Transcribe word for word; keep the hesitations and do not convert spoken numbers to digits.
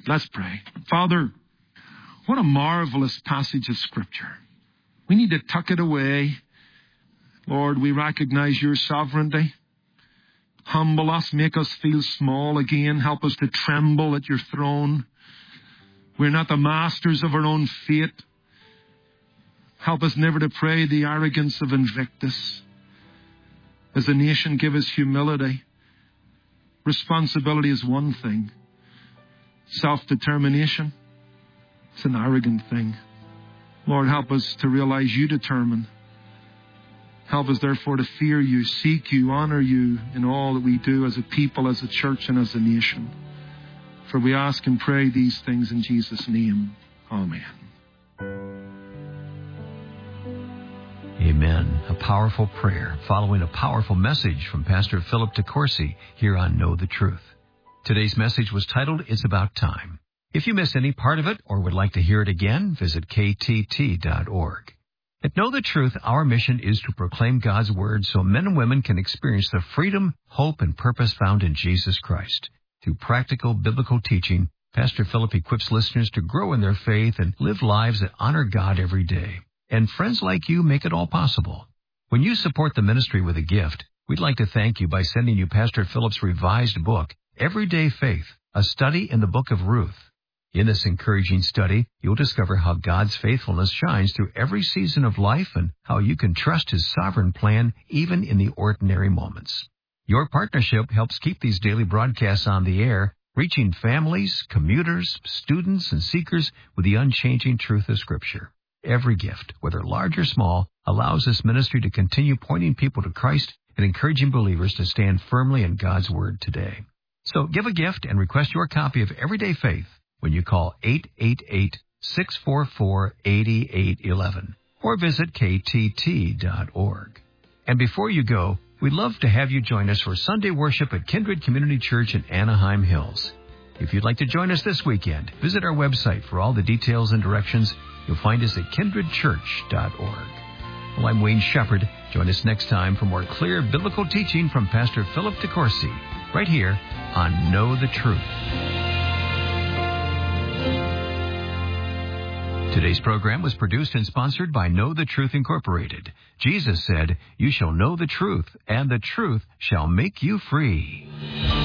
Let's pray. Father, what a marvelous passage of Scripture. We need to tuck it away. Lord, we recognize your sovereignty. Humble us, make us feel small again. Help us to tremble at your throne. We're not the masters of our own fate. Help us never to pray the arrogance of Invictus. As a nation, give us humility. Responsibility is one thing. Self-determination, it's an arrogant thing. Lord, help us to realize you determine. Help us, therefore, to fear you, seek you, honor you in all that we do as a people, as a church, and as a nation. For we ask and pray these things in Jesus' name. Amen. Amen. A powerful prayer following a powerful message from Pastor Philip DeCourcy here on Know the Truth. Today's message was titled, It's About Time. If you missed any part of it or would like to hear it again, visit K T T dot org. At Know the Truth, our mission is to proclaim God's Word so men and women can experience the freedom, hope, and purpose found in Jesus Christ. Through practical biblical teaching, Pastor Philip equips listeners to grow in their faith and live lives that honor God every day. And friends like you make it all possible. When you support the ministry with a gift, we'd like to thank you by sending you Pastor Philip's revised book, Everyday Faith, a study in the book of Ruth. In this encouraging study, you'll discover how God's faithfulness shines through every season of life and how you can trust His sovereign plan even in the ordinary moments. Your partnership helps keep these daily broadcasts on the air, reaching families, commuters, students, and seekers with the unchanging truth of Scripture. Every gift, whether large or small, allows this ministry to continue pointing people to Christ and encouraging believers to stand firmly in God's Word today. So give a gift and request your copy of Everyday Faith when you call eight eight eight, six four four, eight eight one one or visit K T T dot org. And before you go, we'd love to have you join us for Sunday worship at Kindred Community Church in Anaheim Hills. If you'd like to join us this weekend, visit our website for all the details and directions. You'll find us at kindred church dot org. Well, I'm Wayne Shepherd. Join us next time for more clear biblical teaching from Pastor Philip DeCourcy, right here on Know the Truth. Today's program was produced and sponsored by Know the Truth Incorporated. Jesus said, "You shall know the truth, and the truth shall make you free."